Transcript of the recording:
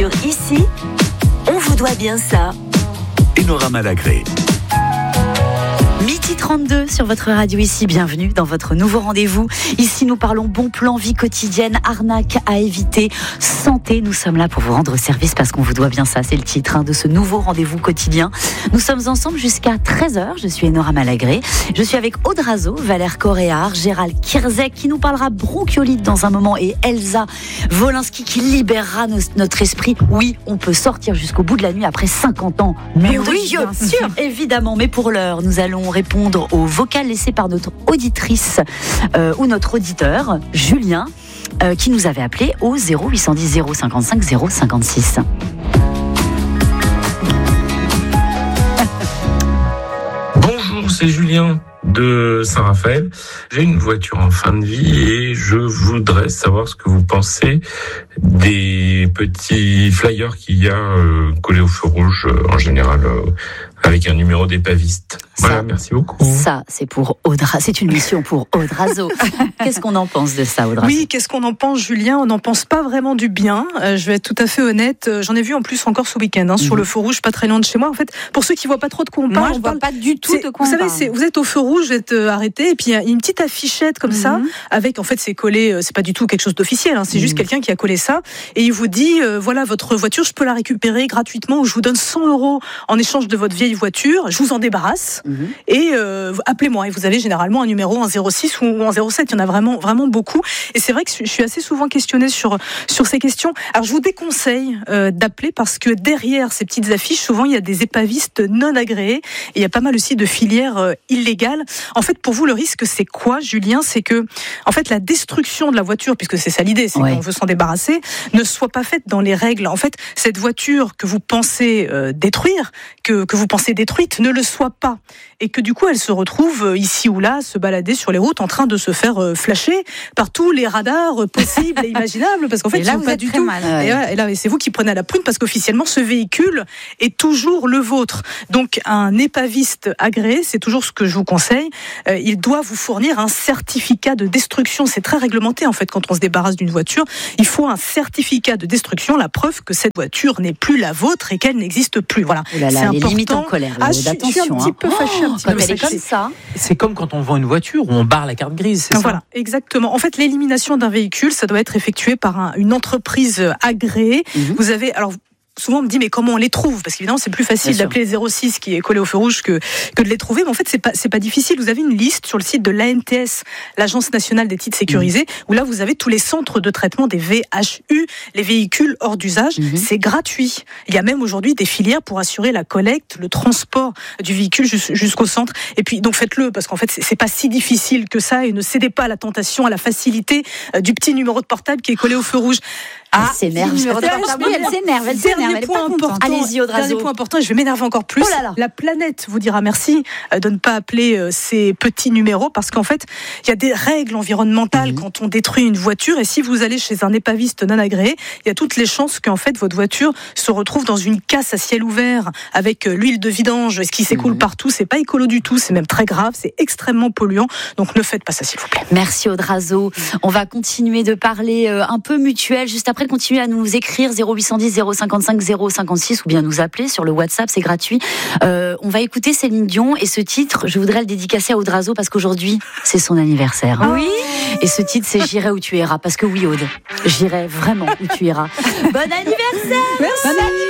Sur Ici, on vous doit bien ça. Enora Malagré. Midi 32 sur votre radio Ici, bienvenue dans votre nouveau rendez-vous. Ici, nous parlons bon plan, vie quotidienne, arnaque à éviter, santé. Nous sommes là pour vous rendre service parce qu'on vous doit bien ça, c'est le titre de ce nouveau rendez-vous quotidien. Nous sommes ensemble jusqu'à 13h, je suis Enora Malagré. Je suis avec Aude Razo, Valère Coréard, Gérald Kierzek qui nous parlera bronchiolite dans un moment et Elsa Wolinski qui libérera notre esprit. Oui, on peut sortir jusqu'au bout de la nuit après 50 ans. Mais Mon oui, Dieu, bien sûr. évidemment, mais pour l'heure, nous allons répondre aux vocales laissées par notre auditrice ou notre auditeur, Julien, qui nous avait appelé au 0810 055 056. Bonjour, c'est Julien de Saint-Raphaël. J'ai une voiture en fin de vie et je voudrais savoir ce que vous pensez des petits flyers qu'il y a collés au feu rouge en général avec un numéro d'épaviste. Voilà, merci beaucoup. Ça, c'est pour Aude. C'est une mission pour Aude Razo. Qu'est-ce qu'on en pense de ça, Aude Razo ? Oui, qu'est-ce qu'on en pense, Julien ? On n'en pense pas vraiment du bien. Je vais être tout à fait honnête. J'en ai vu en plus encore ce week-end sur le feu rouge, pas très loin de chez moi. En fait, pour ceux qui voient pas trop de quoi on parle, moi je vois pas du tout de quoi vous on parle. savez, vous êtes au feu rouge, vous êtes arrêté, et puis il y a une petite affichette comme ça, avec en fait c'est collé. C'est pas du tout quelque chose d'officiel. C'est juste quelqu'un qui a collé ça, et il vous dit voilà, votre voiture, je peux la récupérer gratuitement, ou je vous donne 100 € en échange de votre vieille voiture. Je vous en débarrasse et appelez-moi. Et vous avez généralement un numéro en 06 ou en 07. Il y en a vraiment, vraiment beaucoup. Et c'est vrai que je suis assez souvent questionnée sur ces questions. Alors, je vous déconseille d'appeler parce que derrière ces petites affiches, souvent, il y a des épavistes non agréés. Et il y a pas mal aussi de filières illégales. En fait, pour vous, le risque, c'est quoi, Julien ? C'est que, en fait, la destruction de la voiture, puisque c'est ça l'idée, c'est qu'on veut s'en débarrasser, ne soit pas faite dans les règles. En fait, cette voiture que vous pensez détruire, que vous pensez détruite, ne le soit pas. Et que du coup, elle se retrouve ici ou là, se balader sur les routes en train de se faire flasher par tous les radars possibles et imaginables, parce qu'en fait, et là, ils sont pas du tout. Et là, c'est vous qui prenez la prune, parce qu'officiellement, ce véhicule est toujours le vôtre. Donc, un épaviste agréé, c'est toujours ce que je vous conseille. Il doit vous fournir un certificat de destruction. C'est très réglementé, en fait, quand on se débarrasse d'une voiture. Il faut un certificat de destruction, la preuve que cette voiture n'est plus la vôtre et qu'elle n'existe plus. Voilà. Oh là là, c'est les important. limites en colère. Là, Je suis un petit peu fâchée. Quand elle est comme ça. C'est comme quand on vend une voiture où on barre la carte grise, c'est voilà, ça ? exactement. En fait, l'élimination d'un véhicule, ça doit être effectué par une entreprise agréée. Vous avez, alors, souvent on me dit mais comment on les trouve, parce qu'évidemment c'est plus facile d'appeler 06 qui est collé au feu rouge que de les trouver, mais en fait c'est pas difficile. Vous avez une liste sur le site de l'ANTS, l'Agence nationale des titres sécurisés, où là vous avez tous les centres de traitement des VHU, les véhicules hors d'usage. C'est gratuit. Il y a même aujourd'hui des filières pour assurer la collecte, le transport du véhicule jusqu'au centre. Et puis donc faites-le, parce qu'en fait c'est pas si difficile que ça, et ne cédez pas à la tentation, à la facilité du petit numéro de portable qui est collé au feu rouge. Elle s'énerve. Elle s'énerve. Dernier point important. Allez-y, Aude Razo. Dernier point important, et je vais m'énerver encore plus. Oh là là. La planète vous dira merci de ne pas appeler ces petits numéros, parce qu'en fait, il y a des règles environnementales quand on détruit une voiture, et si vous allez chez un épaviste non agréé, il y a toutes les chances qu'en fait votre voiture se retrouve dans une casse à ciel ouvert avec l'huile de vidange, ce qui s'écoule partout. C'est pas écolo du tout, c'est même très grave, c'est extrêmement polluant. Donc ne faites pas ça, s'il vous plaît. Merci, Aude Razo. On va continuer de parler un peu mutuel juste après. Continuez à nous écrire 0810 055 056 ou bien nous appeler sur le WhatsApp, c'est gratuit. On va écouter Céline Dion, et ce titre, je voudrais le dédicacer à Aude Razo parce qu'aujourd'hui, c'est son anniversaire. Oui. Et ce titre, c'est J'irai où tu iras, parce que oui, Aude, j'irai vraiment où tu iras. Bon anniversaire. Merci.